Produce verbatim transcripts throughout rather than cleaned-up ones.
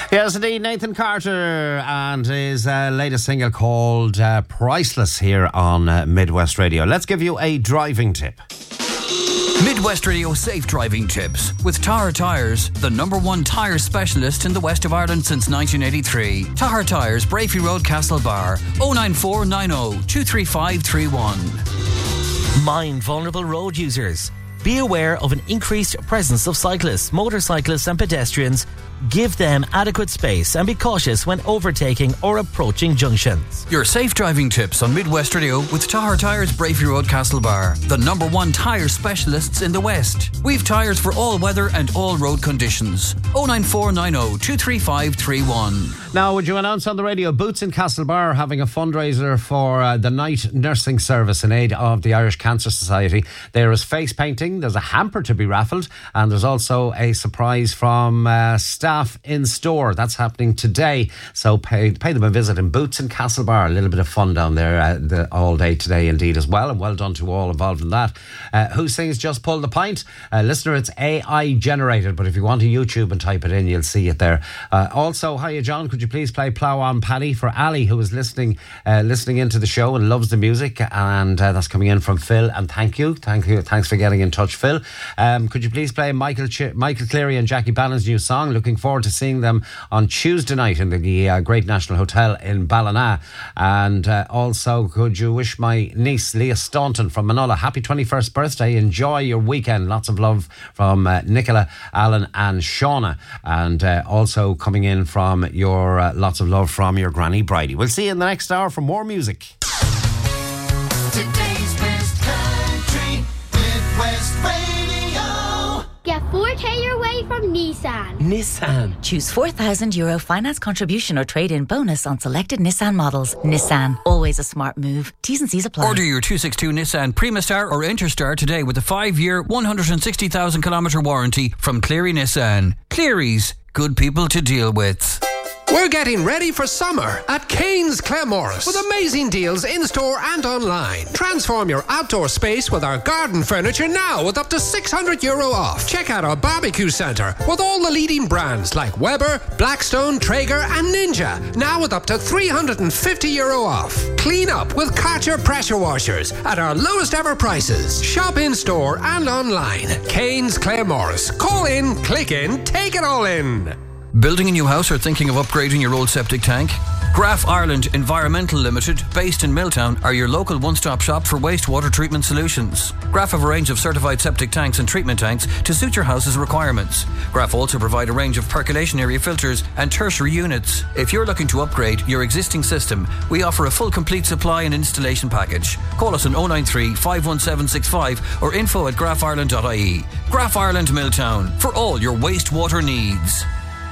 Yes, indeed, Nathan Carter and his uh, latest single called uh, Priceless here on uh, Midwest Radio. Let's give you a driving tip. Midwest Radio Safe Driving Tips with Tahar Tyres, the number one tyre specialist in the west of Ireland since nineteen eighty-three. Tahar Tyres, Brafey Road, Castlebar, oh nine four nine oh two three five three one. Mind vulnerable road users. Be aware of an increased presence of cyclists, motorcyclists and pedestrians. Give them adequate space and be cautious when overtaking or approaching junctions. Your safe driving tips on Midwest Radio with Tahar Tyres, Brafey Road, Castlebar, the number one tyre specialists in the West. We've tyres for all weather and all road conditions. oh nine four nine oh two three five three one. Now, would you announce on the radio, Boots in Castlebar are having a fundraiser for uh, the night nursing service in aid of the Irish Cancer Society. There is face painting, there's a hamper to be raffled, and there's also a surprise from uh, staff in store. That's happening today. So pay, pay them a visit in Boots in Castlebar. A little bit of fun down there uh, the, all day today indeed as well. And well done to all involved in that. Uh, who sings Just Pull the Pint? Uh, listener, it's A I generated, but if you want to YouTube and type it in, you'll see it there. Uh, also, hiya John, could you please play Plough On Paddy for Ali, who is listening uh, listening into the show and loves the music, and uh, that's coming in from Phil, and thank you. Thank you. Thanks for getting in touch, Phil. Um, could you please play Michael Ch- Michael Cleary and Jackie Bannon's new song? Looking forward to seeing them on Tuesday night in the uh, Great National Hotel in Ballina. And uh, also, could you wish my niece Leah Staunton from Manola happy twenty-first birthday. Enjoy your weekend. Lots of love from uh, Nicola, Alan and Shauna. And uh, also coming in from your uh, lots of love from your Granny Bridie. We'll see you in the next hour for more music. Today's best country, Midwest Radio. Get four K your way from Nissan. Nissan. Choose four thousand euro finance contribution or trade-in bonus on selected Nissan models. Nissan. Always a smart move. T's and C's apply. Order your two sixty-two Nissan Primastar or Interstar today with a five-year, one hundred sixty thousand kilometre warranty from Cleary Nissan. Cleary's. Good people to deal with. We're getting ready for summer at Kane's Claremorris with amazing deals in-store and online. Transform your outdoor space with our garden furniture now with up to six hundred euro off. Check out our barbecue centre with all the leading brands like Weber, Blackstone, Traeger and Ninja, now with up to three hundred fifty euro off. Clean up with Karcher pressure washers at our lowest ever prices. Shop in-store and online. Kane's Claremorris. Call in, click in, take it all in. Building a new house or thinking of upgrading your old septic tank? Graf Ireland Environmental Limited, based in Milltown, are your local one-stop shop for wastewater treatment solutions. Graf have a range of certified septic tanks and treatment tanks to suit your house's requirements. Graf also provide a range of percolation area filters and tertiary units. If you're looking to upgrade your existing system, we offer a full complete supply and installation package. Call us on oh nine three, five one seven six five or info at graf ireland dot I E. Graf Ireland Milltown, for all your wastewater needs.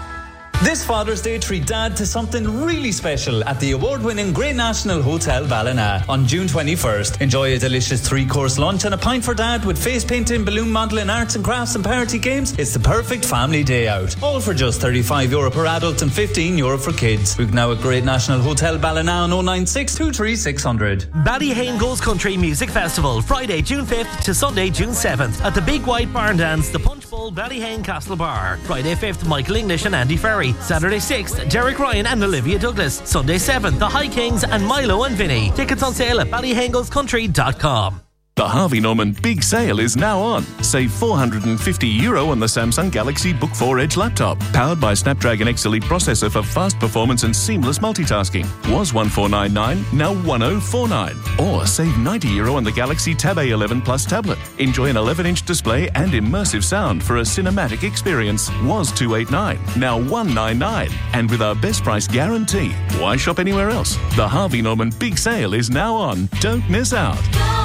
This Father's Day, treat Dad to something really special at the award-winning Great National Hotel Ballina on June twenty-first. Enjoy a delicious three-course lunch and a pint for Dad with face painting, balloon modelling, arts and crafts and party games. It's the perfect family day out. All for just thirty-five euro per adult and fifteen euro for kids. Book now at Great National Hotel Ballina on oh nine six, two three six hundred. Ballyhane Goes Country Music Festival, Friday, June fifth to Sunday, June seventh at the Big White Barn Dance, the Punch Bowl, Ballyhane Castlebar. Friday fifth, Michael English and Andy Ferry. Saturday sixth, Derek Ryan and Olivia Douglas. Sunday seventh, the High Kings and Milo and Vinny. Tickets on sale at ballyhane goes country dot com. The Harvey Norman Big Sale is now on. Save four hundred fifty euro on the Samsung Galaxy Book four Edge laptop. Powered by Snapdragon X Elite processor for fast performance and seamless multitasking. Was one four nine nine, now one oh four nine. Or save ninety euro on the Galaxy Tab A eleven Plus tablet. Enjoy an eleven inch display and immersive sound for a cinematic experience. Was two eight nine, now one nine nine. And with our best price guarantee, why shop anywhere else? The Harvey Norman Big Sale is now on. Don't miss out.